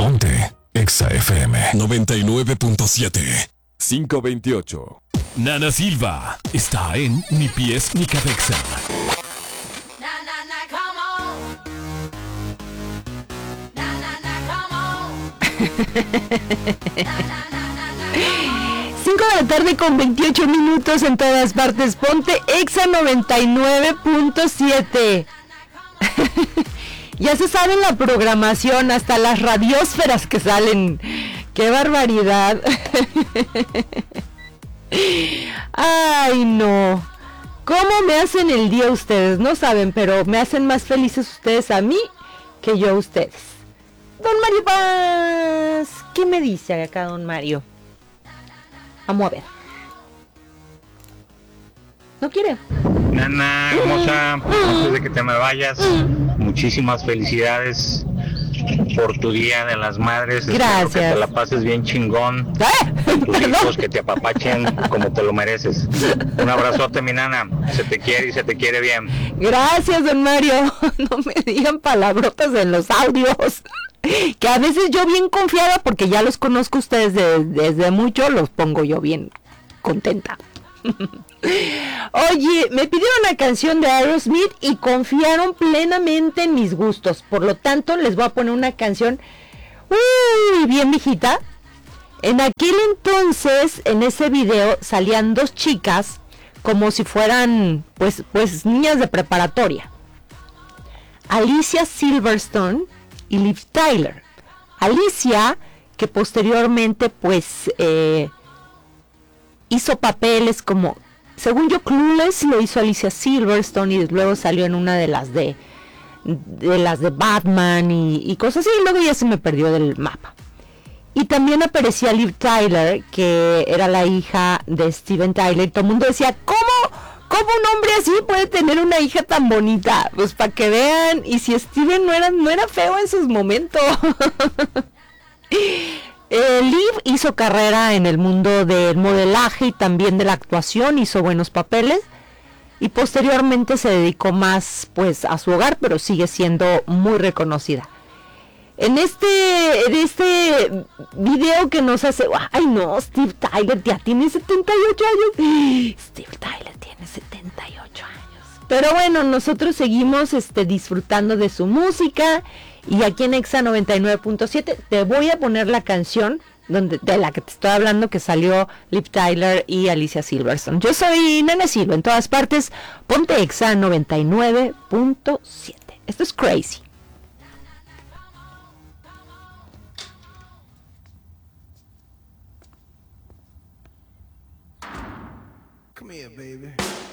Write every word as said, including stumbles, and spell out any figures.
Ponte Exa F M noventa y nueve punto siete. quinientos veintiocho. Nana Silva está en Ni Pies Ni Cabeza. cinco de la tarde con veintiocho minutos en todas partes. Ponte Exa noventa y nueve punto siete. Ya se sabe la programación, hasta las radiósferas que salen. ¡Qué barbaridad! Ay, no. ¿Cómo me hacen el día ustedes? No saben, pero me hacen más felices ustedes a mí que yo a ustedes. Don Mario Paz, ¿qué me dice acá don Mario? Vamos a ver. ¿No quiere? Nana, hermosa, antes de que te me vayas, muchísimas felicidades por tu Día de las Madres. Gracias. Espero que te la pases bien chingón. ¿Eh? Tus hijos que te apapachen como te lo mereces. Un abrazote, mi nana. Se te quiere y se te quiere bien. Gracias, don Mario. No me digan palabrotas en los audios. Que a veces yo bien confiada, porque ya los conozco ustedes de, desde mucho, los pongo yo bien contenta. Oye, me pidieron una canción de Aerosmith y confiaron plenamente en mis gustos. Por lo tanto, les voy a poner una canción uy, bien viejita. En aquel entonces, en ese video, salían dos chicas como si fueran, pues, pues niñas de preparatoria. Alicia Silverstone y Liv Tyler. Alicia, que posteriormente, pues, eh, hizo papeles como, según yo, Clueless lo hizo Alicia Silverstone y luego salió en una de las de, de las de Batman y, y cosas así, y luego ya se me perdió del mapa. Y también aparecía Liv Tyler, que era la hija de Steven Tyler, y todo el mundo decía, ¿cómo? ¿Cómo un hombre así puede tener una hija tan bonita? Pues para que vean, y si Steven no era, no era feo en sus momentos. Eh, Liv hizo carrera en el mundo del modelaje y también de la actuación, hizo buenos papeles y posteriormente se dedicó más pues a su hogar, pero sigue siendo muy reconocida. En este, en este video que nos hace, ay no, Steve Tyler ya tiene setenta y ocho años. Steve Tyler tiene setenta y ocho años. Pero bueno, nosotros seguimos este, disfrutando de su música. Y aquí en Exa noventa y nueve punto siete te voy a poner la canción donde, de la que te estoy hablando, que salió Liv Tyler y Alicia Silverstone. Yo soy Nana Silva, en todas partes. Ponte Exa noventa y nueve punto siete. Esto es Crazy. Come here, baby.